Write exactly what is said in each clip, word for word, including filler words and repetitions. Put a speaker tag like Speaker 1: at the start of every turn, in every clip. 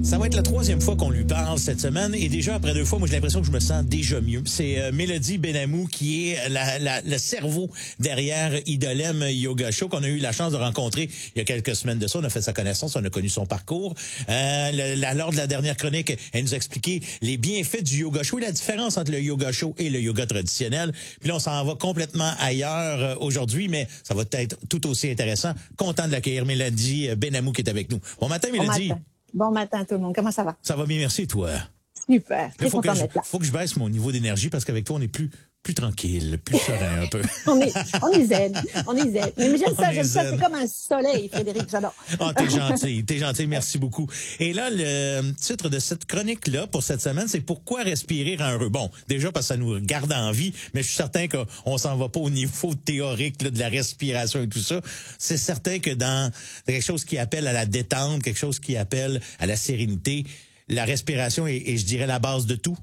Speaker 1: Ça va être la troisième fois qu'on lui parle cette semaine et déjà après deux fois, moi j'ai l'impression que je me sens déjà mieux. C'est euh, Mélodie Benamou qui est la, la, le cerveau derrière Idolem Yoga Show qu'on a eu la chance de rencontrer il y a quelques semaines de ça. On a fait sa connaissance, on a connu son parcours. Euh, le, la, lors de la dernière chronique, elle nous a expliqué les bienfaits du yoga show et la différence entre le yoga show et le yoga traditionnel. Puis là, on s'en va complètement ailleurs euh, aujourd'hui, mais ça va être tout aussi intéressant. Content de l'accueillir, Mélodie Benamou qui est avec nous. Bon matin, Mélodie.
Speaker 2: Bon matin. Bon matin tout le monde, comment ça va?
Speaker 1: Ça va bien, merci, toi.
Speaker 2: Super, très
Speaker 1: faut
Speaker 2: content
Speaker 1: que je,
Speaker 2: d'être là.
Speaker 1: faut que je baisse mon niveau d'énergie parce qu'avec toi, on est plus plus tranquille, plus serein un peu.
Speaker 2: on est on est zen, on est zen. Mais j'aime ça,
Speaker 1: On
Speaker 2: j'aime
Speaker 1: est
Speaker 2: ça,
Speaker 1: zen.
Speaker 2: c'est comme un soleil, Frédéric, j'adore.
Speaker 1: Ah, t'es gentil, t'es gentil, merci beaucoup. Et là, le titre de cette chronique-là, pour cette semaine, c'est « Pourquoi respirer heureux ?» Bon, déjà parce que ça nous garde en vie, mais je suis certain qu'on s'en va pas au niveau théorique là, de la respiration et tout ça. C'est certain que dans quelque chose qui appelle à la détente, quelque chose qui appelle à la sérénité, la respiration est, est je dirais, la base de tout.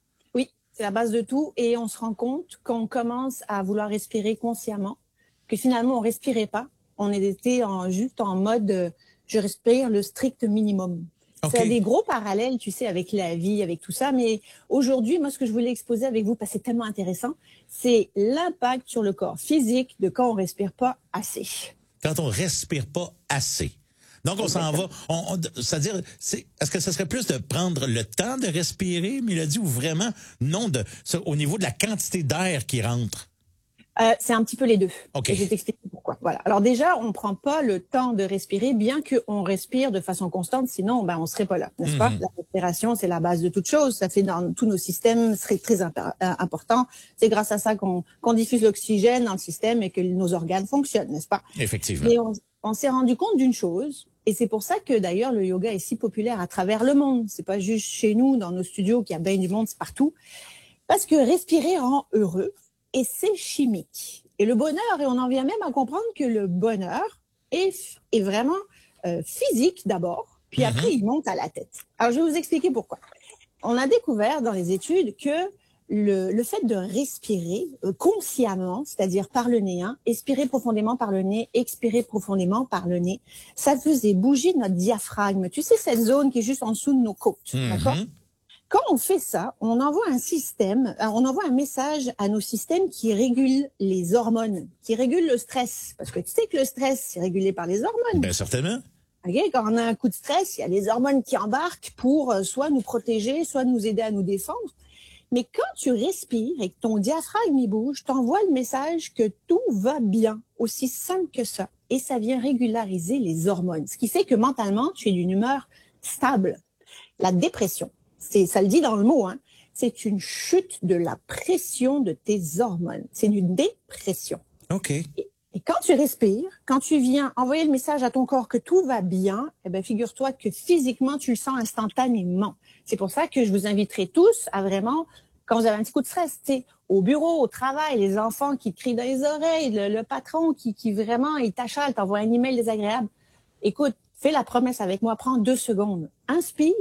Speaker 2: C'est la base de tout et on se rend compte quand on commence à vouloir respirer consciemment que finalement on respirait pas, on était en, juste en mode euh, je respire le strict minimum. Okay. C'est des gros parallèles, tu sais, avec la vie, avec tout ça, mais aujourd'hui, moi ce que je voulais exposer avec vous, parce que c'est tellement intéressant, c'est l'impact sur le corps physique de quand on respire pas assez.
Speaker 1: Quand on respire pas assez. Donc, on s'en va. On, on, c'est-à-dire, c'est, est-ce que ce serait plus de prendre le temps de respirer, Mélodie, ou vraiment, non, de, ça, au niveau de la quantité d'air qui rentre?
Speaker 2: Euh, c'est un petit peu les deux.
Speaker 1: Okay.
Speaker 2: Et je vais t'expliquer pourquoi. Voilà. Alors déjà, on ne prend pas le temps de respirer, bien qu'on respire de façon constante, sinon ben, on ne serait pas là, n'est-ce mm-hmm. pas? La respiration, c'est la base de toute chose. Ça fait dans tous nos systèmes, c'est très imp- important. C'est grâce à ça qu'on, qu'on diffuse l'oxygène dans le système et que nos organes fonctionnent, n'est-ce pas?
Speaker 1: Effectivement.
Speaker 2: Mais on, on s'est rendu compte d'une chose, et c'est pour ça que d'ailleurs le yoga est si populaire à travers le monde. C'est pas juste chez nous, dans nos studios, qu'il y a bien du monde, c'est partout. Parce que respirer rend heureux et c'est chimique. Et le bonheur, et on en vient même à comprendre que le bonheur est, est vraiment euh, physique d'abord, puis mm-hmm. après il monte à la tête. Alors je vais vous expliquer pourquoi. On a découvert dans les études que Le, le fait de respirer euh, consciemment, c'est-à-dire par le nez, hein, expirer profondément par le nez, expirer profondément par le nez, ça faisait bouger notre diaphragme. Tu sais, cette zone qui est juste en dessous de nos côtes, mm-hmm. d'accord? Quand on fait ça, on envoie un système, on envoie un message à nos systèmes qui régulent les hormones, qui régulent le stress. Parce que tu sais que le stress, c'est régulé par les hormones.
Speaker 1: Bien certainement.
Speaker 2: Okay, quand on a un coup de stress, il y a les hormones qui embarquent pour euh, soit nous protéger, soit nous aider à nous défendre. Mais quand tu respires et que ton diaphragme y bouge, t'envoies le message que tout va bien, aussi simple que ça. Et ça vient régulariser les hormones. Ce qui fait que mentalement, tu es d'une humeur stable. La dépression, c'est, ça le dit dans le mot, hein, c'est une chute de la pression de tes hormones. C'est une dépression.
Speaker 1: OK.
Speaker 2: Et, et quand tu respires, quand tu viens envoyer le message à ton corps que tout va bien, eh ben, figure-toi que physiquement, tu le sens instantanément. C'est pour ça que je vous inviterai tous à vraiment, quand vous avez un petit coup de stress, tu sais, au bureau, au travail, les enfants qui te crient dans les oreilles, le, le patron qui, qui vraiment, il t'achale, t'envoie un email désagréable. Écoute, fais la promesse avec moi, prends deux secondes. Inspire,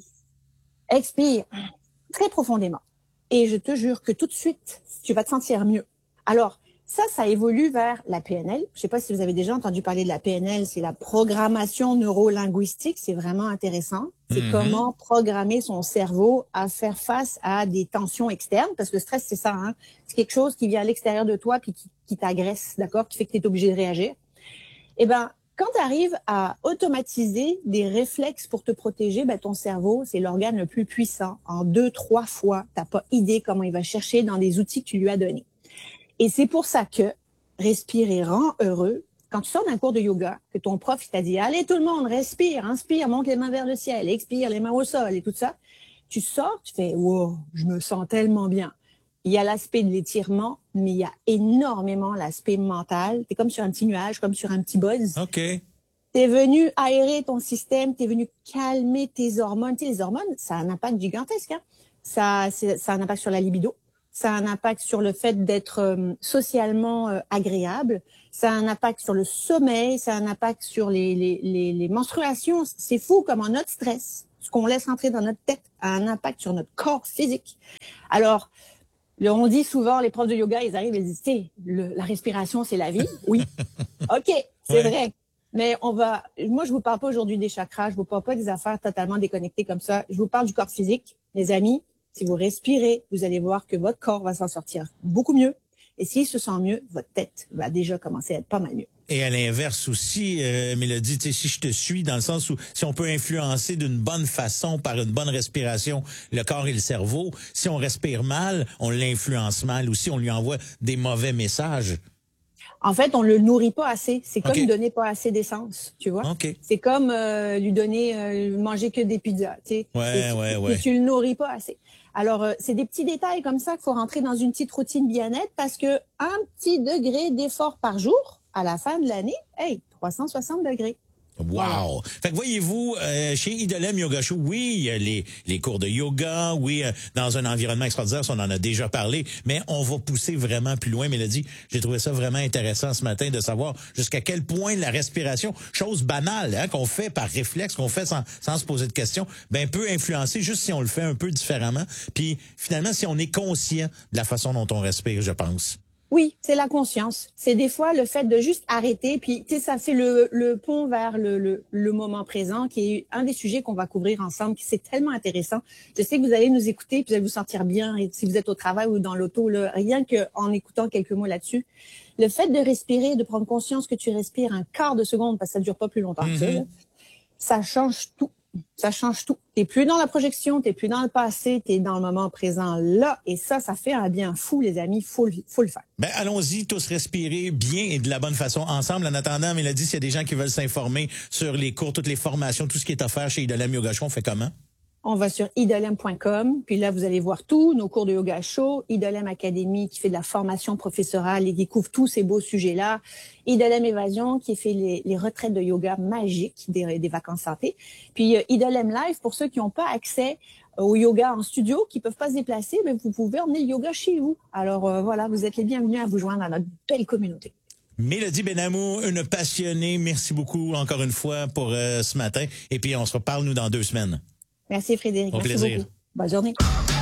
Speaker 2: expire très profondément. Et je te jure que tout de suite, tu vas te sentir mieux. Alors, ça, ça évolue vers la P N L. Je ne sais pas si vous avez déjà entendu parler de la P N L, c'est la programmation neurolinguistique. C'est vraiment intéressant. C'est mm-hmm. comment programmer son cerveau à faire face à des tensions externes. Parce que le stress, c'est ça, hein. C'est quelque chose qui vient à l'extérieur de toi puis qui, qui t'agresse, d'accord, qui fait que tu es obligé de réagir. Eh ben, quand tu arrives à automatiser des réflexes pour te protéger, ben, ton cerveau, c'est l'organe le plus puissant. En deux, trois fois, tu n'as pas idée comment il va chercher dans des outils que tu lui as donnés. Et c'est pour ça que respirer rend heureux. Quand tu sors d'un cours de yoga, que ton prof il t'a dit « Allez tout le monde, respire, inspire, monte les mains vers le ciel, expire, les mains au sol et tout ça », tu sors, tu fais « Wow, je me sens tellement bien ». Il y a l'aspect de l'étirement, mais il y a énormément l'aspect mental. Tu es comme sur un petit nuage, comme sur un petit buzz.
Speaker 1: OK.
Speaker 2: Tu es venu aérer ton système, tu es venu calmer tes hormones. Tu sais, les hormones, ça a un impact gigantesque. Hein? Ça, c'est, ça a un impact sur la libido. Ça a un impact sur le fait d'être euh, socialement euh, agréable. Ça a un impact sur le sommeil. Ça a un impact sur les, les, les, les menstruations. C'est fou comment notre stress, ce qu'on laisse entrer dans notre tête, a un impact sur notre corps physique. Alors, on dit souvent, les profs de yoga, ils arrivent et ils disent, tu sais, la respiration, c'est la vie. Oui. OK, c'est ouais. vrai. Mais on va, moi, je vous parle pas aujourd'hui des chakras, je vous parle pas des affaires totalement déconnectées comme ça. Je vous parle du corps physique. Les amis, si vous respirez, vous allez voir que votre corps va s'en sortir beaucoup mieux. Et s'il se sent mieux, votre tête va déjà commencer à être pas mal mieux.
Speaker 1: Et à l'inverse aussi, euh, Mélodie, tu sais, si je te suis, dans le sens où si on peut influencer d'une bonne façon, par une bonne respiration, le corps et le cerveau, si on respire mal, on l'influence mal aussi, on lui envoie des mauvais messages.
Speaker 2: En fait, on le nourrit pas assez. C'est comme
Speaker 1: Okay.
Speaker 2: lui donner pas assez d'essence, tu vois.
Speaker 1: Okay.
Speaker 2: C'est comme euh, lui donner euh, manger que des pizzas, tu sais.
Speaker 1: Ouais,
Speaker 2: et,
Speaker 1: ouais,
Speaker 2: et,
Speaker 1: ouais.
Speaker 2: et tu le nourris pas assez. Alors, euh, c'est des petits détails comme ça qu'il faut rentrer dans une petite routine bien-être parce que un petit degré d'effort par jour, à la fin de l'année, hey, trois cent soixante degrés.
Speaker 1: Wow!
Speaker 2: Voilà.
Speaker 1: Fait que voyez-vous, euh, chez Idolem Yoga Show, oui, il y a les, les cours de yoga, oui, euh, dans un environnement extraordinaire, on en a déjà parlé, mais on va pousser vraiment plus loin. Mélodie, j'ai trouvé ça vraiment intéressant ce matin de savoir jusqu'à quel point la respiration, chose banale, hein, qu'on fait par réflexe, qu'on fait sans, sans se poser de questions, ben peut influencer juste si on le fait un peu différemment. Puis finalement, si on est conscient de la façon dont on respire, je pense.
Speaker 2: Oui, c'est la conscience. C'est des fois le fait de juste arrêter, puis tu sais, ça fait le, le pont vers le, le, le moment présent, qui est un des sujets qu'on va couvrir ensemble, qui c'est tellement intéressant. Je sais que vous allez nous écouter, puis vous allez vous sentir bien, et si vous êtes au travail ou dans l'auto, là, rien qu'en écoutant quelques mots là-dessus. Le fait de respirer, de prendre conscience que tu respires un quart de seconde, parce que ça dure pas plus longtemps que ça, là, ça change tout. Ça change tout. T'es plus dans la projection, t'es plus dans le passé, t'es dans le moment présent là. Et ça, ça fait un bien fou, les amis. Faut, faut le faire.
Speaker 1: Ben, allons-y, tous respirer bien et de la bonne façon ensemble. En attendant, Mélodie, s'il y a des gens qui veulent s'informer sur les cours, toutes les formations, tout ce qui est offert chez Idolem Yoga Show, on fait comment?
Speaker 2: On va sur idolem point com, puis là, vous allez voir tous nos cours de yoga show, Idolem Academy qui fait de la formation professorale et qui couvre tous ces beaux sujets-là, Idolem Évasion qui fait les, les retraites de yoga magiques des, des vacances santé, puis euh, Idolem Live pour ceux qui n'ont pas accès au yoga en studio, qui peuvent pas se déplacer, mais vous pouvez emmener le yoga chez vous. Alors euh, voilà, vous êtes les bienvenus à vous joindre à notre belle communauté.
Speaker 1: Mélodie Benamou, une passionnée, merci beaucoup encore une fois pour euh, ce matin, et puis on se reparle nous dans deux semaines.
Speaker 2: Merci Frédéric.
Speaker 1: Au
Speaker 2: Merci
Speaker 1: plaisir.
Speaker 2: beaucoup. Bonne journée.